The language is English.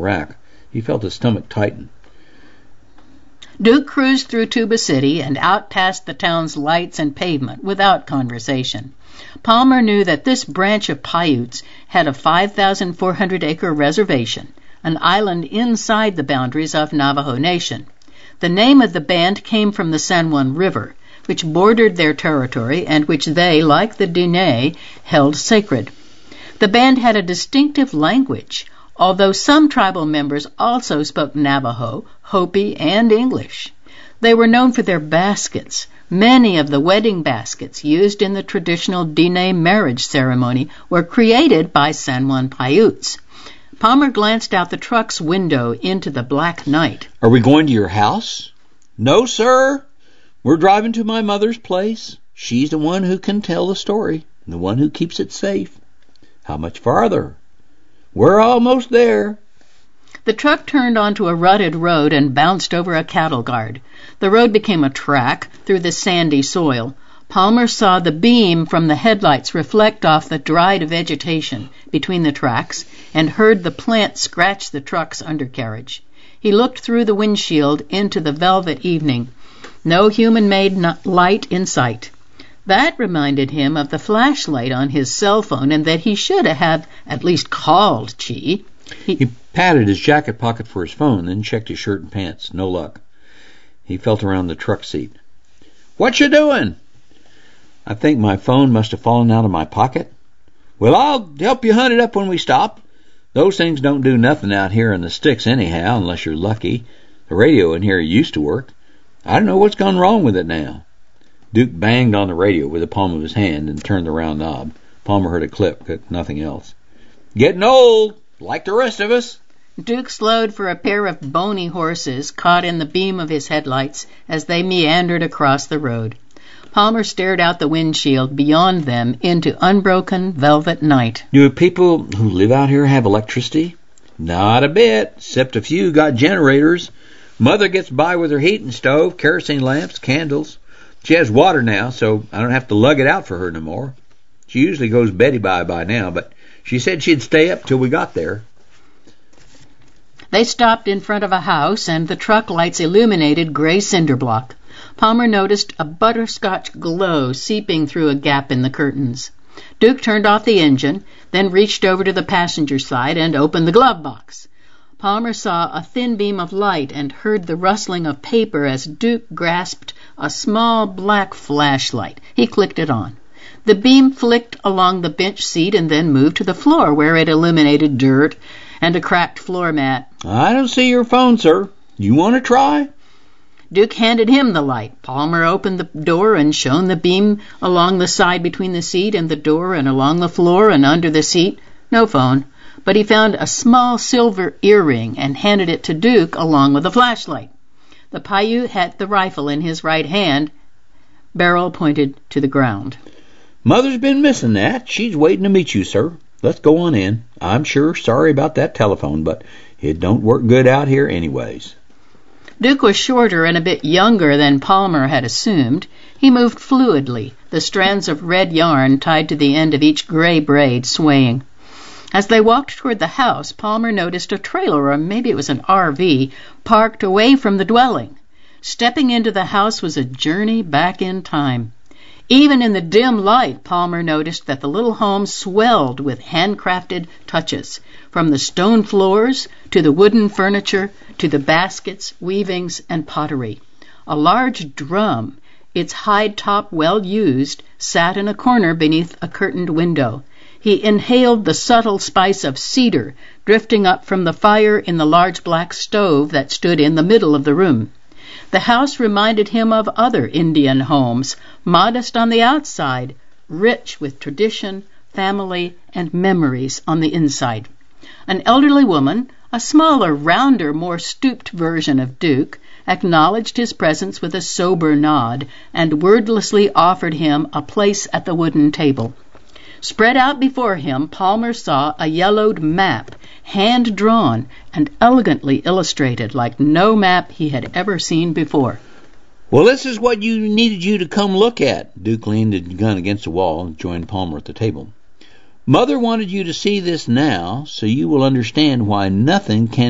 Iraq. He felt his stomach tighten. Duke cruised through Tuba City and out past the town's lights and pavement without conversation. Palmer knew that this branch of Paiutes had a 5,400-acre reservation, an island inside the boundaries of Navajo Nation. The name of the band came from the San Juan River, which bordered their territory and which they, like the Diné, held sacred. The band had a distinctive language, although some tribal members also spoke Navajo, Hopi, and English. They were known for their baskets. Many of the wedding baskets used in the traditional Diné marriage ceremony were created by San Juan Paiutes. Palmer glanced out the truck's window into the black night. Are we going to your house? No, sir. We're driving to my mother's place. She's the one who can tell the story, the one who keeps it safe. How much farther? We're almost there. The truck turned onto a rutted road and bounced over a cattle guard. The road became a track through the sandy soil. Palmer saw the beam from the headlights reflect off the dried vegetation between the tracks and heard the plant scratch the truck's undercarriage. He looked through the windshield into the velvet evening. No human-made light in sight. That reminded him of the flashlight on his cell phone and that he should have at least called Chi. He patted his jacket pocket for his phone, then checked his shirt and pants. No luck. He felt around the truck seat. What you doing? I think my phone must have fallen out of my pocket. Well, I'll help you hunt it up when we stop. Those things don't do nothing out here in the sticks anyhow, unless you're lucky. The radio in here used to work. I don't know what's gone wrong with it now. Duke banged on the radio with the palm of his hand and turned the round knob. Palmer heard a clip, but nothing else. Getting old, like the rest of us. Duke slowed for a pair of bony horses caught in the beam of his headlights as they meandered across the road. Palmer stared out the windshield beyond them into unbroken velvet night. Do people who live out here have electricity? Not a bit, except a few got generators. Mother gets by with her heating stove, kerosene lamps, candles. She has water now, so I don't have to lug it out for her no more. She usually goes Betty by now, but she said she'd stay up till we got there. They stopped in front of a house, and the truck lights illuminated gray cinder block. Palmer noticed a butterscotch glow seeping through a gap in the curtains. Duke turned off the engine, then reached over to the passenger side and opened the glove box. Palmer saw a thin beam of light and heard the rustling of paper as Duke grasped a small black flashlight. He clicked it on. The beam flicked along the bench seat and then moved to the floor, where it illuminated dirt and a cracked floor mat. I don't see your phone, sir. You want to try? Duke handed him the light. Palmer opened the door and shone the beam along the side between the seat and the door and along the floor and under the seat. No phone. But he found a small silver earring and handed it to Duke along with a flashlight. The Paiute had the rifle in his right hand, barrel pointed to the ground. Mother's been missing that. She's waiting to meet you, sir. Let's go on in. I'm sure sorry about that telephone, but it don't work good out here anyways. Duke was shorter and a bit younger than Palmer had assumed. He moved fluidly, the strands of red yarn tied to the end of each gray braid swaying. As they walked toward the house, Palmer noticed a trailer, or maybe it was an RV, parked away from the dwelling. Stepping into the house was a journey back in time. Even in the dim light, Palmer noticed that the little home swelled with handcrafted touches, from the stone floors to the wooden furniture to the baskets, weavings, and pottery. A large drum, its hide top well used, sat in a corner beneath a curtained window. He inhaled the subtle spice of cedar drifting up from the fire in the large black stove that stood in the middle of the room. The house reminded him of other Indian homes, modest on the outside, rich with tradition, family, and memories on the inside. An elderly woman, a smaller, rounder, more stooped version of Duke, acknowledged his presence with a sober nod and wordlessly offered him a place at the wooden table. Spread out before him, Palmer saw a yellowed map, hand-drawn and elegantly illustrated like no map he had ever seen before. Well, this is what you needed you to come look at. Duke leaned his gun against the wall and joined Palmer at the table. Mother wanted you to see this now, so you will understand why nothing can